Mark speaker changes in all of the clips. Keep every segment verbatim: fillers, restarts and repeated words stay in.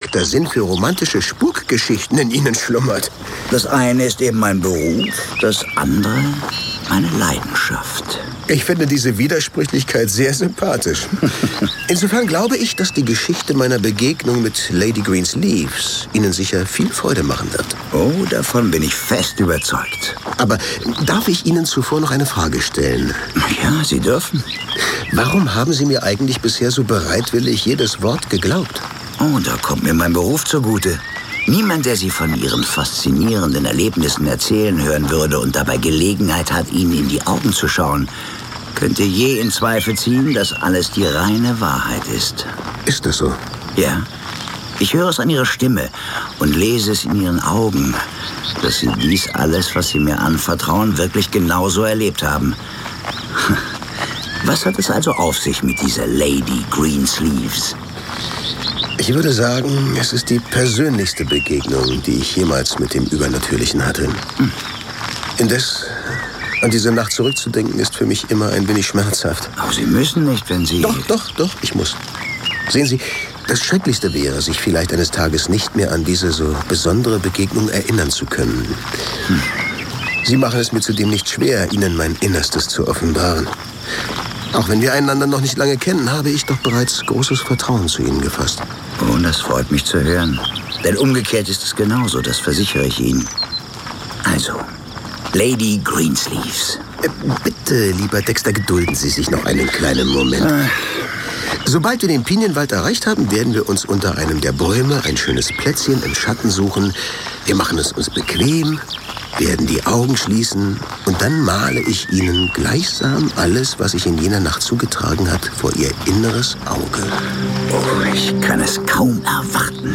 Speaker 1: versteckter Sinn für romantische Spukgeschichten in Ihnen schlummert.
Speaker 2: Das eine ist eben mein Beruf, das andere meine Leidenschaft.
Speaker 1: Ich finde diese Widersprüchlichkeit sehr sympathisch. Insofern glaube ich, dass die Geschichte meiner Begegnung mit Lady Greensleeves Ihnen sicher viel Freude machen wird.
Speaker 2: Oh, davon bin ich fest überzeugt.
Speaker 1: Aber darf ich Ihnen zuvor noch eine Frage stellen?
Speaker 2: Ja, Sie dürfen.
Speaker 1: Warum haben Sie mir eigentlich bisher so bereitwillig jedes Wort geglaubt?
Speaker 2: Oh, da kommt mir mein Beruf zugute. Niemand, der Sie von Ihren faszinierenden Erlebnissen erzählen hören würde und dabei Gelegenheit hat, Ihnen in die Augen zu schauen, könnte je in Zweifel ziehen, dass alles die reine Wahrheit ist.
Speaker 1: Ist das so?
Speaker 2: Ja. Ich höre es an Ihrer Stimme und lese es in Ihren Augen, dass Sie dies alles, was Sie mir anvertrauen, wirklich genauso erlebt haben. Was hat es also auf sich mit dieser Lady Greensleeves?
Speaker 1: Ich würde sagen, es ist die persönlichste Begegnung, die ich jemals mit dem Übernatürlichen hatte. Hm. Indes, an diese Nacht zurückzudenken, ist für mich immer ein wenig schmerzhaft.
Speaker 2: Aber Sie müssen nicht, wenn Sie...
Speaker 1: Doch, doch, doch, ich muss. Sehen Sie, das Schrecklichste wäre, sich vielleicht eines Tages nicht mehr an diese so besondere Begegnung erinnern zu können. Hm. Sie machen es mir zudem nicht schwer, Ihnen mein Innerstes zu offenbaren. Auch wenn wir einander noch nicht lange kennen, habe ich doch bereits großes Vertrauen zu Ihnen gefasst.
Speaker 2: Oh, das freut mich zu hören. Denn umgekehrt ist es genauso, das versichere ich Ihnen. Also, Lady Greensleeves.
Speaker 1: Äh, bitte, lieber Dexter, gedulden Sie sich noch einen kleinen Moment. Ah. Sobald wir den Pinienwald erreicht haben, werden wir uns unter einem der Bäume ein schönes Plätzchen im Schatten suchen. Wir machen es uns bequem, werden die Augen schließen und dann male ich Ihnen gleichsam alles, was sich in jener Nacht zugetragen hat, vor Ihr inneres Auge.
Speaker 2: Oh, ich kann es kaum erwarten.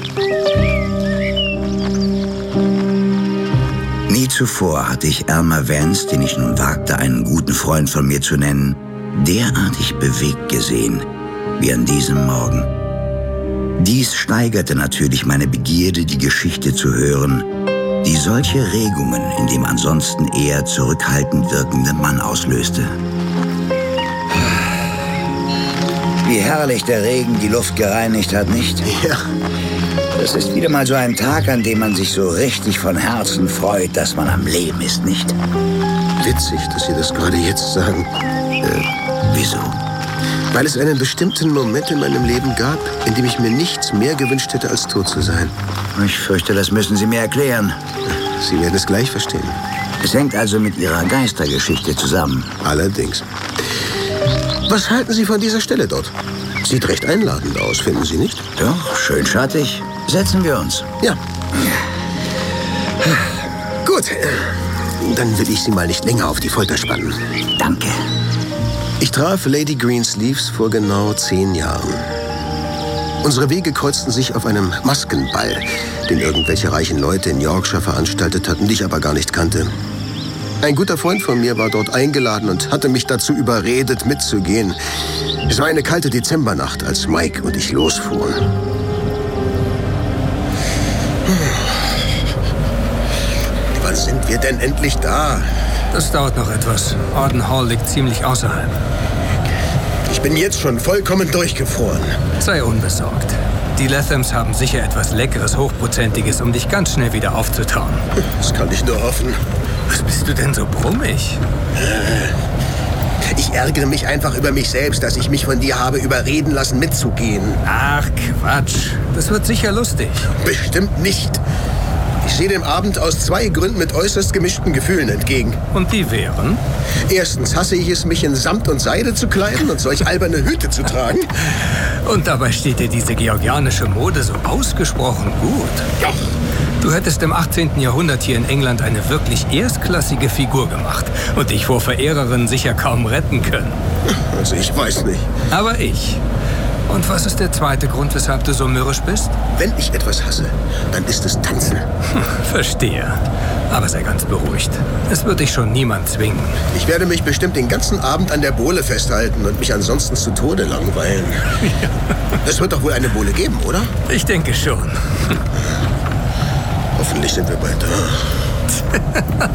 Speaker 2: Nie zuvor hatte ich Elmer Vance, den ich nun wagte, einen guten Freund von mir zu nennen, derartig bewegt gesehen wie an diesem Morgen. Dies steigerte natürlich meine Begierde, die Geschichte zu hören, die solche Regungen in dem ansonsten eher zurückhaltend wirkenden Mann auslöste. Wie herrlich der Regen die Luft gereinigt hat, nicht?
Speaker 1: Ja.
Speaker 2: Es ist wieder mal so ein Tag, an dem man sich so richtig von Herzen freut, dass man am Leben ist, nicht?
Speaker 1: Witzig, dass Sie das gerade jetzt sagen.
Speaker 2: Äh, wieso?
Speaker 1: Weil es einen bestimmten Moment in meinem Leben gab, in dem ich mir nichts mehr gewünscht hätte, als tot zu sein.
Speaker 2: Ich fürchte, das müssen Sie mir erklären.
Speaker 1: Sie werden es gleich verstehen.
Speaker 2: Es hängt also mit Ihrer Geistergeschichte zusammen.
Speaker 1: Allerdings. Was halten Sie von dieser Stelle dort? Sieht recht einladend aus, finden Sie nicht?
Speaker 2: Doch, schön schattig. Setzen wir uns.
Speaker 1: Ja. Gut. Dann will ich Sie mal nicht länger auf die Folter spannen.
Speaker 2: Danke.
Speaker 1: Ich traf Lady Greensleeves vor genau zehn Jahren. Unsere Wege kreuzten sich auf einem Maskenball, den irgendwelche reichen Leute in Yorkshire veranstaltet hatten, die ich aber gar nicht kannte. Ein guter Freund von mir war dort eingeladen und hatte mich dazu überredet, mitzugehen. Es war eine kalte Dezembernacht, als Mike und ich losfuhren. Wann sind wir denn endlich da?
Speaker 3: Das dauert noch etwas. Arden Hall liegt ziemlich außerhalb.
Speaker 1: Ich bin jetzt schon vollkommen durchgefroren.
Speaker 3: Sei unbesorgt. Die Lathams haben sicher etwas Leckeres, Hochprozentiges, um dich ganz schnell wieder aufzutauen.
Speaker 1: Das kann ich nur hoffen.
Speaker 3: Was bist du denn so brummig?
Speaker 1: Ich ärgere mich einfach über mich selbst, dass ich mich von dir habe überreden lassen, mitzugehen.
Speaker 3: Ach, Quatsch. Das wird sicher lustig.
Speaker 1: Bestimmt nicht. Ich sehe dem Abend aus zwei Gründen mit äußerst gemischten Gefühlen entgegen.
Speaker 3: Und die wären?
Speaker 1: Erstens hasse ich es, mich in Samt und Seide zu kleiden und solch alberne Hüte zu tragen.
Speaker 3: Und dabei steht dir diese georgianische Mode so ausgesprochen gut.
Speaker 1: Ja.
Speaker 3: Du hättest im achtzehnten Jahrhundert hier in England eine wirklich erstklassige Figur gemacht und dich vor Verehrerinnen sicher kaum retten können.
Speaker 1: Also ich weiß nicht.
Speaker 3: Aber ich. Und was ist der zweite Grund, weshalb du so mürrisch bist?
Speaker 1: Wenn ich etwas hasse, dann ist es Tanzen.
Speaker 3: Verstehe. Aber sei ganz beruhigt. Es wird dich schon niemand zwingen.
Speaker 1: Ich werde mich bestimmt den ganzen Abend an der Bohle festhalten und mich ansonsten zu Tode langweilen. Ja. Es wird doch wohl eine Bohle geben, oder?
Speaker 3: Ich denke schon.
Speaker 1: Hoffentlich sind wir bald da.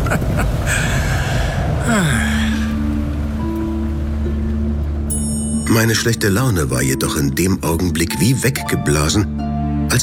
Speaker 1: Meine schlechte Laune war jedoch in dem Augenblick wie weggeblasen,